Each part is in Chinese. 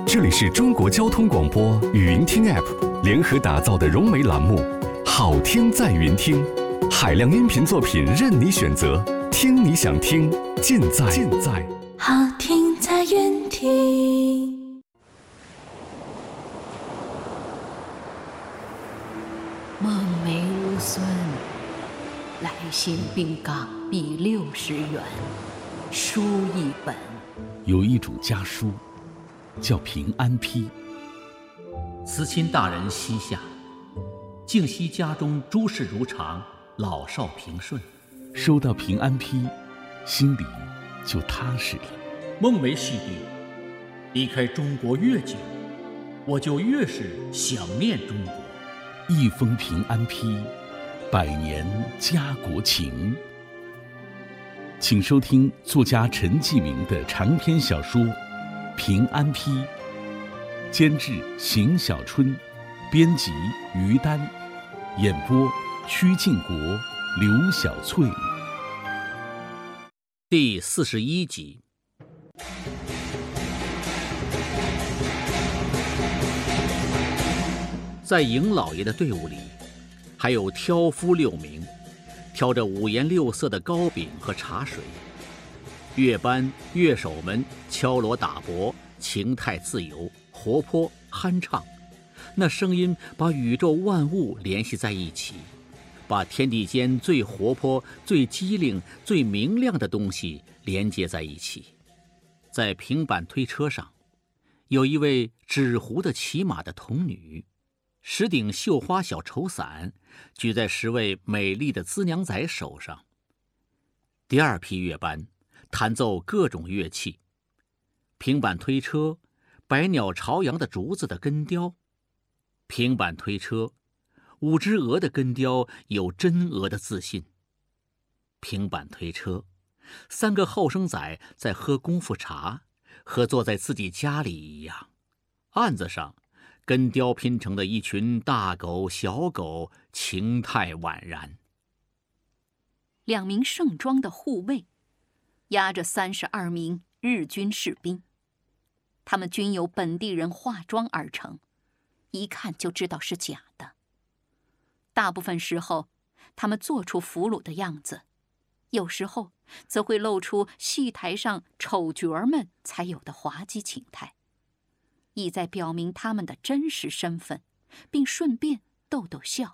这里是中国交通广播语音听 App 联合打造的融媒栏目《好听在云听》，海量音频作品任你选择，听你想听，尽在好听在云听。 孟梅无孙，来信并港币60元，书一本。 有一主家书，叫平安批。 慈亲大人膝下，敬惜家中诸事如常，老少平顺。 收到平安批，心里就踏实了。 孟梅细弟，离开中国越久，我就越是想念中国。 一封平安批，100年家国情。请收听作家陈继明的长篇小说《平安批》，监制邢小春，编辑于丹，演播曲靖国、刘小翠。 第41集。在尹老爷的队伍里，还有挑夫6名，挑着5颜6色的糕饼和茶水。乐班乐手们敲锣打钹，情态自由，活泼酣畅，那声音把宇宙万物联系在一起，把天地间最活泼、最机灵、最明亮的东西连接在一起。在平板推车上，有一位纸糊的骑马的童女，10顶绣花小绸伞举在10位美丽的资娘仔手上。第2批乐班弹奏各种乐器，平板推车，百鸟朝阳的竹子的根雕；平板推车，5只鹅的根雕有真鹅的自信；平板推车，3个后生仔在喝功夫茶，和坐在自己家里一样。案子上根雕拼成的一群大狗小狗，情态宛然。 2名盛装的护卫押着32名日军士兵，他们均由本地人化妆而成，一看就知道是假的。大部分时候他们做出俘虏的样子，有时候则会露出戏台上丑角们才有的滑稽情态，意在表明他们的真实身份，并顺便逗逗笑。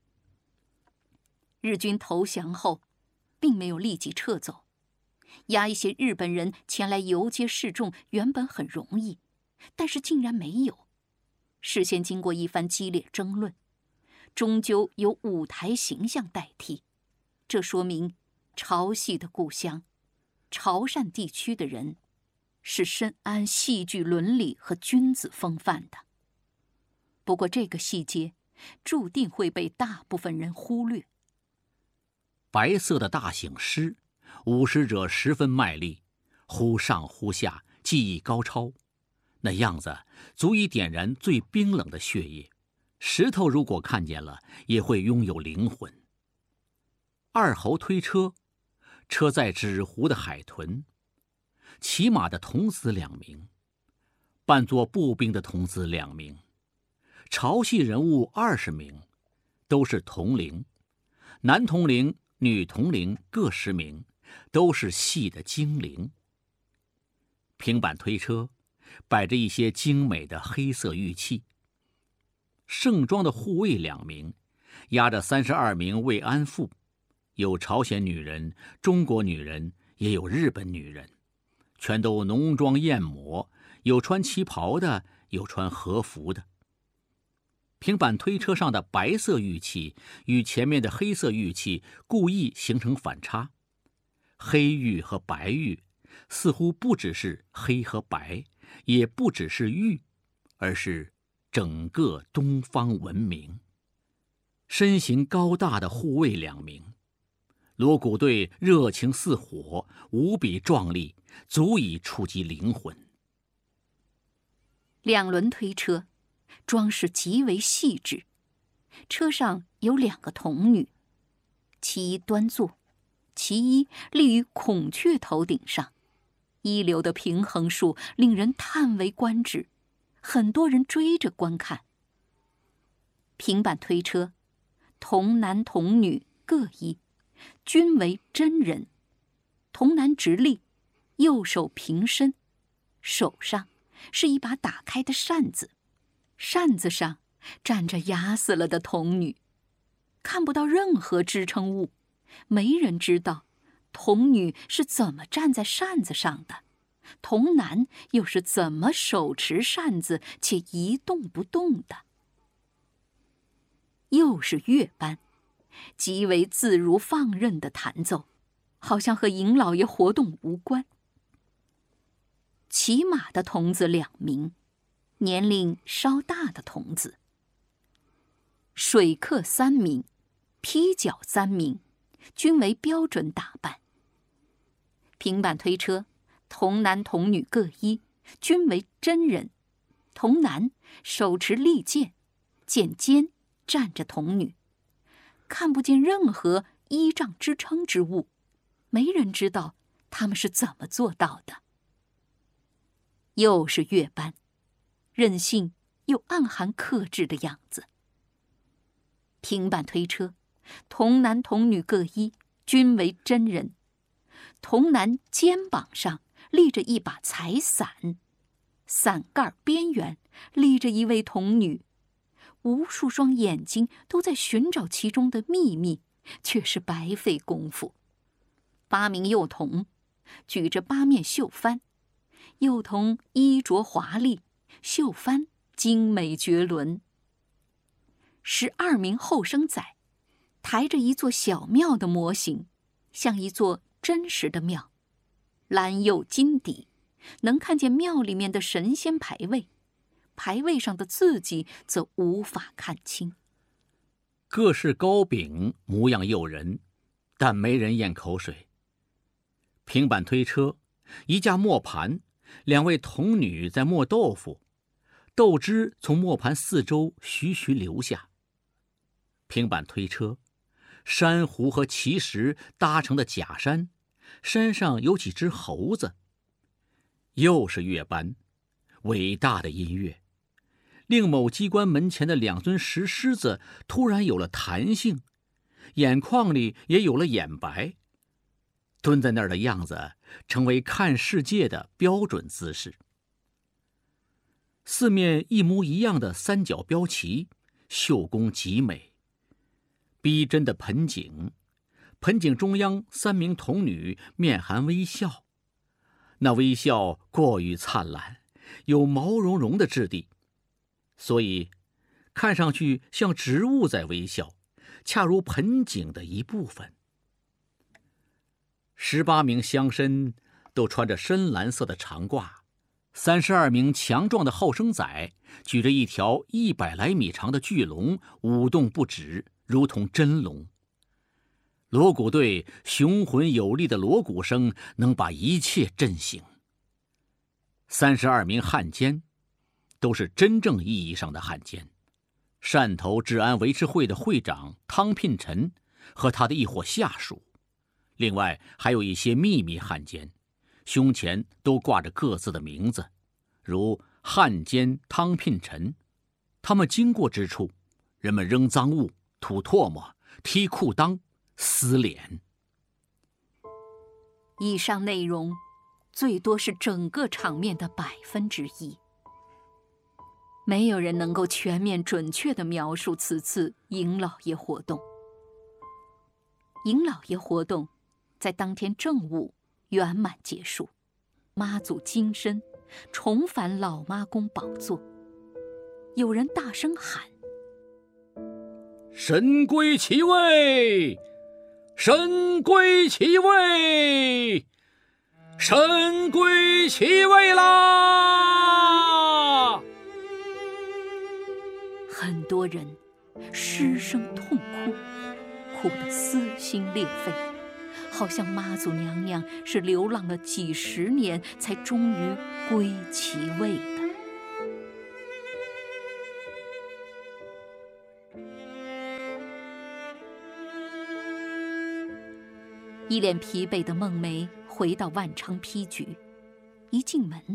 日军投降后并没有立即撤走，押一些日本人前来游街示众原本很容易，但是竟然没有。事先经过一番激烈争论，终究由舞台形象代替。这说明潮戏的故乡潮汕地区的人是深谙戏剧伦理和君子风范的。不过这个细节注定会被大部分人忽略。 白色的大醒狮，舞狮者十分卖力，忽上忽下，技艺高超，那样子足以点燃最冰冷的血液，石头如果看见了，也会拥有灵魂。2猴推车，车载纸糊的海豚，骑马的童子2名，扮作步兵的童子2名，潮戏人物20名，都是童龄，男童龄、女童龄各10名，都是戏的精灵。平板推车摆着一些精美的黑色玉器。盛装的护卫2名，押着32名慰安妇，有朝鲜女人、中国女人，也有日本女人，全都浓妆艳抹，有穿旗袍的，有穿和服的。平板推车上的白色玉器与前面的黑色玉器故意形成反差，黑玉和白玉似乎不只是黑和白，也不只是玉，而是整个东方文明。身形高大的护卫2名，锣鼓队热情似火，无比壮丽，足以触及灵魂。 2轮推车，装饰极为细致，车上有2个童女，其一端坐，其一立于孔雀头顶上，一流的平衡术令人叹为观止， 很多人追着观看。平板推车，童男童女各一，均为真人。童男直立，右手平伸，手上是一把打开的扇子，扇子上站着哑死了的童女，看不到任何支撑物，没人知道童女是怎么站在扇子上的，童男又是怎么手持扇子且一动不动的。又是乐班，极为自如放任的弹奏，好像和尹老爷活动无关。骑马的童子2名，年龄稍大的童子。水客3名，劈脚3名，均为标准打扮。平板推车，童男童女各一，均为真人。童男手持利剑，剑尖站着童女，看不见任何依仗支撑之物，没人知道他们是怎么做到的。又是乐班，任性又暗含克制的样子。平板推车，童男童女各一，均为真人。童男肩膀上立着一把彩伞，伞盖边缘立着一位童女，无数双眼睛都在寻找其中的秘密，却是白费功夫。8名幼童举着8面绣幡，幼童衣着华丽，绣幡精美绝伦。12名后生仔抬着一座小庙的模型，像一座真实的庙，蓝釉金底，能看见庙里面的神仙牌位，牌位上的字迹则无法看清。 各式糕饼模样诱人，但没人咽口水。平板推车，一架磨盘，2位童女在磨豆腐，豆汁从磨盘四周徐徐流下。平板推车，珊瑚和奇石搭成的假山，山上有几只猴子。又是乐班，伟大的音乐，令某机关门前的2尊石狮子突然有了弹性，眼眶里也有了眼白，蹲在那儿的样子成为看世界的标准姿势。4面一模一样的3角标旗，绣工极美。逼真的盆景，盆景中央3名童女面含微笑，那微笑过于灿烂，有毛茸茸的质地，所以看上去像植物在微笑，恰如盆景的一部分。18名乡绅都穿着深蓝色的长褂，32名强壮的后生仔举着一条100来米长的巨龙，舞动不止，如同真龙。锣鼓队雄浑有力的锣鼓声能把一切震醒。32名汉奸都是真正意义上的汉奸，汕头治安维持会的会长汤聘臣和他的一伙下属，另外还有一些秘密汉奸，胸前都挂着各自的名字，如汉奸汤聘臣。他们经过之处，人们扔赃物、吐唾沫、踢裤裆、撕脸。 以上内容最多是整个场面的1%，没有人能够全面准确地描述此次尹老爷活动。尹老爷活动在当天正午圆满结束，妈祖金身重返老妈宫宝座，有人大声喊： 神归其位，神归其位，神归其位啦！ 很多人失声痛哭，哭得撕心裂肺，好像妈祖娘娘是流浪了几10年才终于归其位的。一脸疲惫的孟梅回到万昌批局，一进门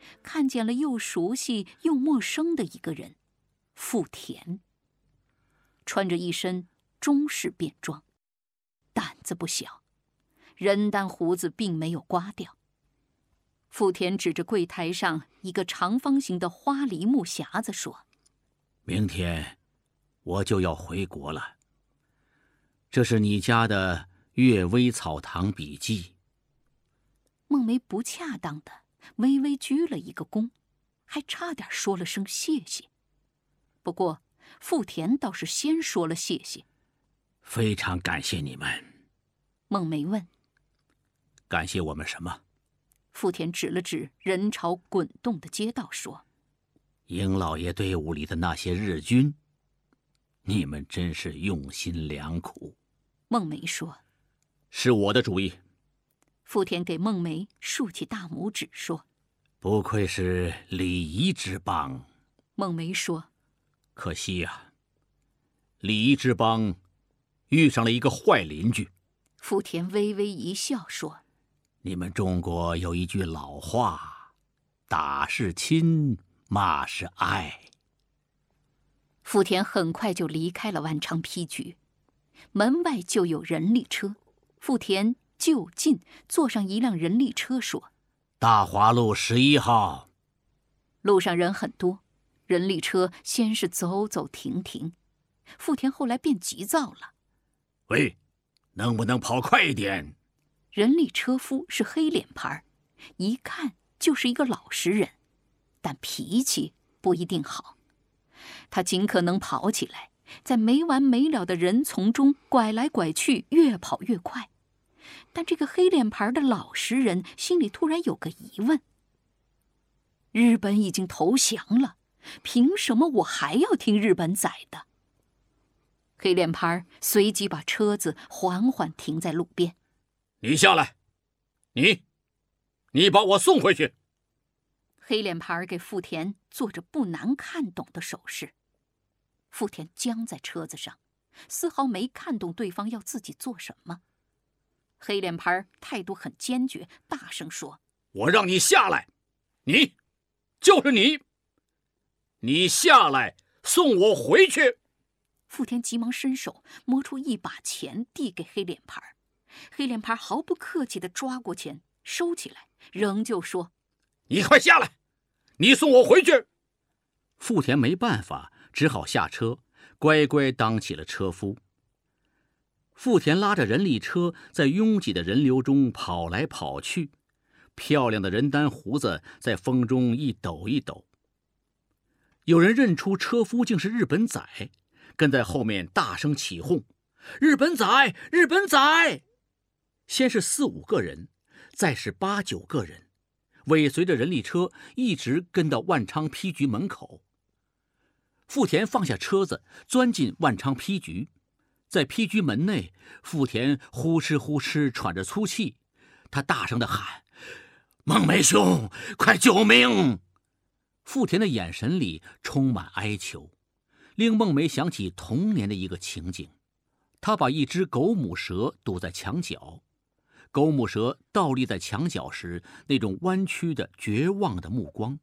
看见了又熟悉又陌生的一个人——富田。穿着一身中式便装，胆子不小，人单胡子并没有刮掉。富田指着柜台上一个长方形的花梨木匣子说：“ 明天我就要回国了。这是你家的阅微草堂笔记。” 孟梅不恰当的微微鞠了一个躬，还差点说了声谢谢。不过富田倒是先说了谢谢。 非常感谢你们。 孟梅问：“ 感谢我们什么？” 富田指了指人潮滚动的街道说：“ 营老爷队伍里的那些日军，你们真是用心良苦。” 孟梅说：“ 是我的主意。” 富田给孟梅竖起大拇指说：“ 不愧是礼仪之邦。” 孟梅说：“ 可惜呀，礼仪之邦遇上了一个坏邻居。” 富田微微一笑说：“ 你们中国有一句老话，打是亲，骂是爱。” 富田很快就离开了万昌批局，门外就有人力车。富田就近坐上一辆人力车说：“ 大华路11号。” 路上人很多，人力车先是走走停停，富田后来变急躁了：“ 喂，能不能跑快一点？” 人力车夫是黑脸盘，一看就是一个老实人，但脾气不一定好。他尽可能跑起来，在没完没了的人丛中拐来拐去，越跑越快。但这个黑脸盘的老实人心里突然有个疑问：日本已经投降了，凭什么我还要听日本仔的？黑脸盘随即把车子缓缓停在路边。 “你下来，你把我送回去。” 黑脸盘给富田做着不难看懂的手势。富田僵在车子上，丝毫没看懂对方要自己做什么。黑脸盘态度很坚决，大声说：“ 我让你下来，就是你下来，送我回去。” 富田急忙伸手摸出一把钱递给黑脸盘，黑脸盘毫不客气地抓过钱收起来，仍旧说：“ 你快下来，你送我回去。”富田没办法，只好下车，乖乖当起了车夫。富田拉着人力车在拥挤的人流中跑来跑去，漂亮的人单胡子在风中一抖一抖。有人认出车夫竟是日本仔，跟在后面大声起哄：“日本仔，日本仔！”先是4、5个人，再是8、9个人，尾随着人力车一直跟到万昌批局门口。富田放下车子，钻进万昌批局。在批局门内，富田呼哧呼哧喘着粗气，他大声地喊：“孟梅兄，快救命！”富田的眼神里充满哀求，令孟梅想起童年的一个情景。他把一只狗母蛇堵在墙角，狗母蛇倒立在墙角时那种弯曲的绝望的目光。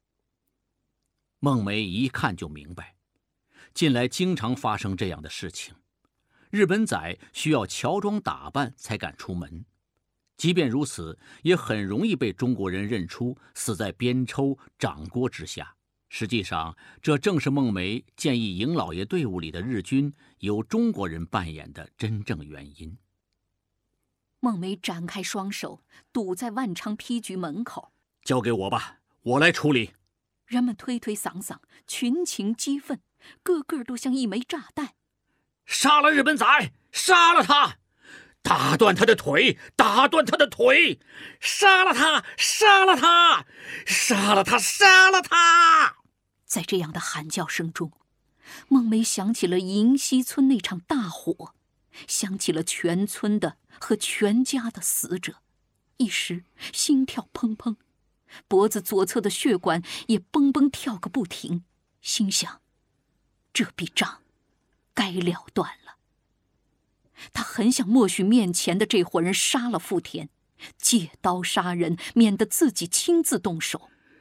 孟梅一看就明白，近来经常发生这样的事情。日本仔需要乔装打扮才敢出门，即便如此，也很容易被中国人认出，死在边抽掌掴之下。实际上，这正是孟梅建议营老爷队伍里的日军由中国人扮演的真正原因。 孟梅展开双手，堵在万昌批局门口：“ 交给我吧，我来处理。” 人们推推搡搡，群情激愤，个个都像一枚炸弹。 杀了日本仔，杀了他！打断他的腿，打断他的腿！杀了他，杀了他！杀了他，杀了他！ 在这样的喊叫声中，孟梅想起了银溪村那场大火，想起了全村的和全家的死者，一时心跳砰砰，脖子左侧的血管也蹦蹦跳个不停，心想：这笔账该了断了。他很想默许面前的这伙人杀了富田，借刀杀人，免得自己亲自动手。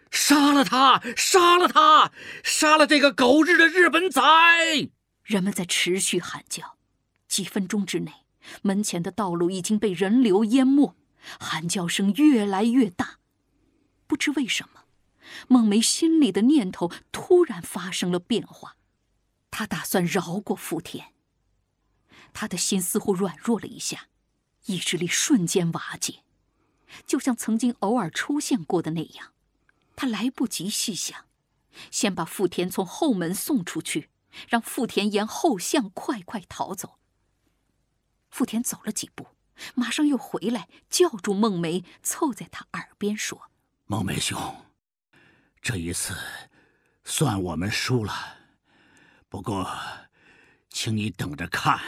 杀了他！杀了他！杀了这个狗日的日本仔！ 人们在持续喊叫，几分钟之内，门前的道路已经被人流淹没，喊叫声越来越大。不知为什么，孟梅心里的念头突然发生了变化，她打算饶过富田。她的心似乎软弱了一下，意志力瞬间瓦解，就像曾经偶尔出现过的那样。她来不及细想，先把富田从后门送出去，让富田沿后巷快快逃走。富田走了几步，马上又回来，叫住孟梅，凑在她耳边说： 孟梅兄，这一次算我们输了，不过请你等着看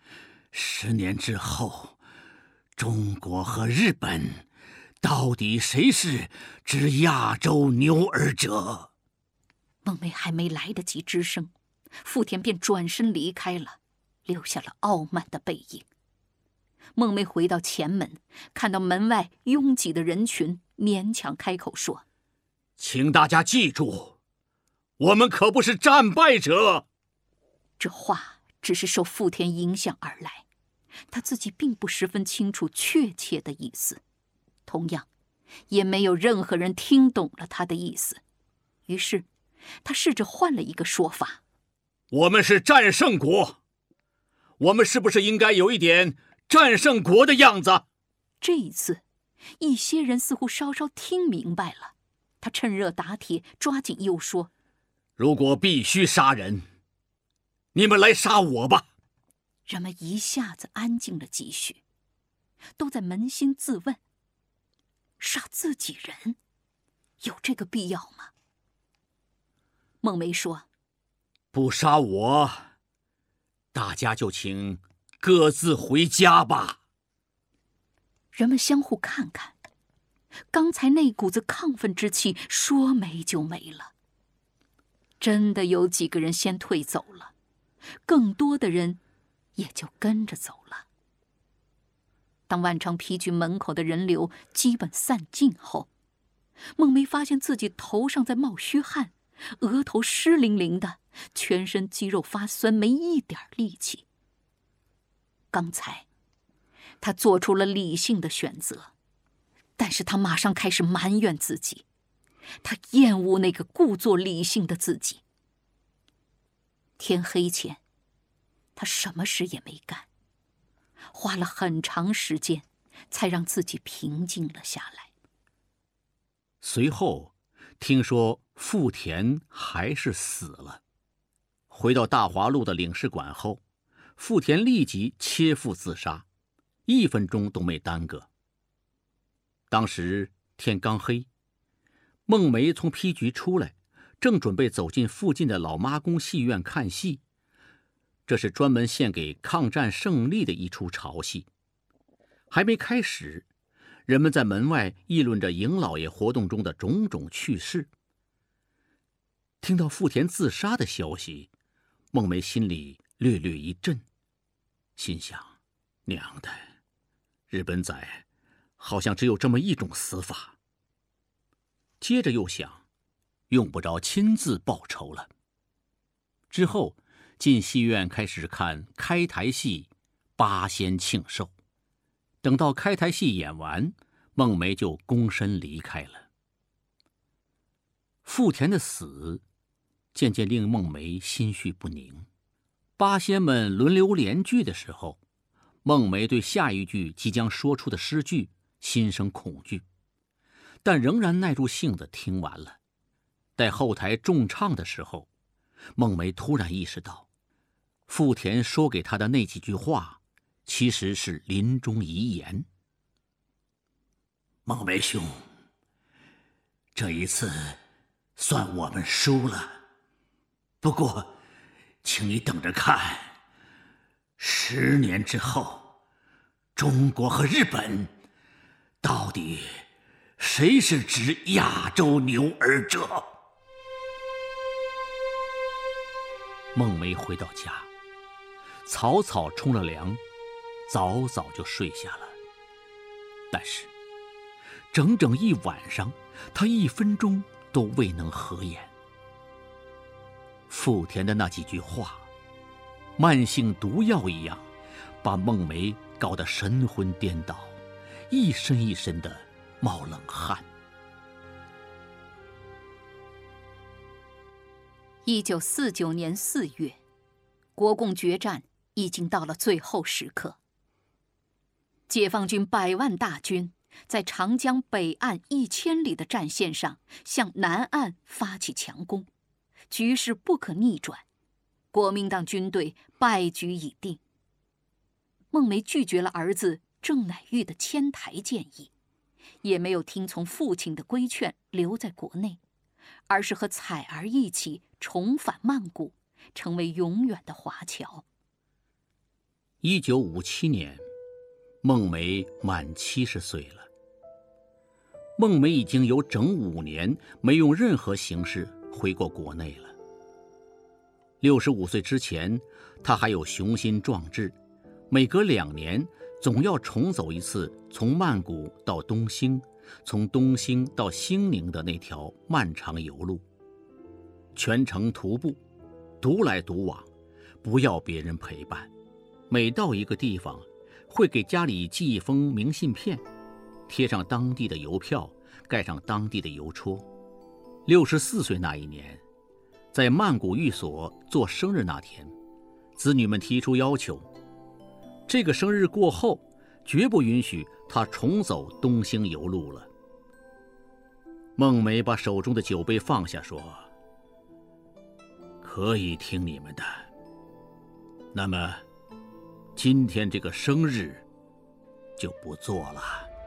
，10年之后，中国和日本到底谁是之亚洲牛耳者？ 孟梅还没来得及吱声，富田便转身离开了，留下了傲慢的背影。孟梅回到前门，看到门外拥挤的人群，勉强开口说： 请大家记住，我们可不是战败者。 这话只是受富田影响而来，他自己并不十分清楚确切的意思，同样也没有任何人听懂了他的意思。于是他试着换了一个说法： 我们是战胜国，我们是不是应该有一点战胜国的样子？ 这一次一些人似乎稍稍听明白了，他趁热打铁，抓紧又说： 如果必须杀人，你们来杀我吧。 人们一下子安静了几许，都在扪心自问：杀自己人有这个必要吗？孟梅说： 不杀我，大家就请各自回家吧。 人们相互看看，刚才那股子亢奋之气说没就没了。真的有几个人先退走了，更多的人也就跟着走了。当万昌皮局门口的人流基本散尽后，孟梅发现自己头上在冒虚汗，额头湿淋淋的，全身肌肉发酸，没一点力气。刚才他做出了理性的选择，但是他马上开始埋怨自己，他厌恶那个故作理性的自己。天黑前，他什么事也没干，花了很长时间才让自己平静了下来。 随后听说富田还是死了，回到大华路的领事馆后，富田立即切腹自杀，1分钟都没耽搁。当时天刚黑，孟梅从批局出来，正准备走进附近的老妈宫戏院看戏。这是专门献给抗战胜利的一出潮戏。还没开始，人们在门外议论着尹老爷活动中的种种趣事。听到富田自杀的消息，孟梅心里略略一震，心想：娘的，日本仔好像只有这么一种死法。接着又想，用不着亲自报仇了。之后进戏院开始看开台戏《八仙庆寿》。等到开台戏演完，孟梅就躬身离开了。富田的死渐渐令孟梅心绪不宁。八仙们轮流连句的时候，孟梅对下一句即将说出的诗句心生恐惧，但仍然耐住性子听完了。待后台重唱的时候，孟梅突然意识到，富田说给她的那几句话其实是临终遗言。孟梅兄，这一次算我们输了，不过请你等着看，10年之后，中国和日本到底谁是之亚洲牛耳者？孟梅回到家，草草冲了凉，早早就睡下了。但是整整一晚上，她1分钟都未能合眼。富田的那几句话，慢性毒药一样，把孟梅搞得神魂颠倒，一身一身的冒冷汗。 1949年4月，国共决战已经到了最后时刻。解放军100万大军在长江北岸1000里的战线上向南岸发起强攻，局势不可逆转，国民党军队败局已定。孟梅拒绝了儿子郑乃玉的迁台建议，也没有听从父亲的规劝留在国内，而是和彩儿一起重返曼谷，成为永远的华侨。 1957年，孟梅满70岁了。孟梅已经有整5年没用任何形式回过国内了。65岁之前，她还有雄心壮志，每隔2年总要重走一次从曼谷到东兴，从东兴到兴宁的那条漫长游路，全程徒步，独来独往，不要别人陪伴。每到一个地方，会给家里寄一封明信片，贴上当地的邮票，盖上当地的邮戳。64岁那一年，在曼谷寓所做生日那天，子女们提出要求，这个生日过后绝不允许他重走东兴游路了。孟梅把手中的酒杯放下，说：可以听你们的，那么今天这个生日就不做了。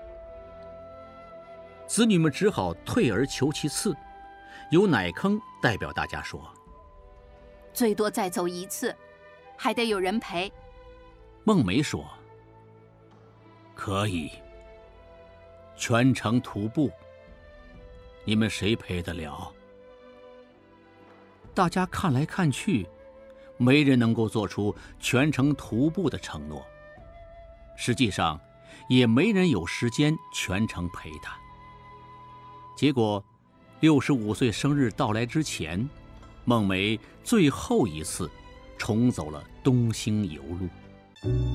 子女们只好退而求其次，由乃铿代表大家说： 最多再走一次，还得有人陪。 孟梅说：可以，全程徒步，你们谁陪得了？大家看来看去，没人能够做出全程徒步的承诺，实际上也没人有时间全程陪他。结果65岁生日到来之前，孟梅最后一次重走了东兴游路。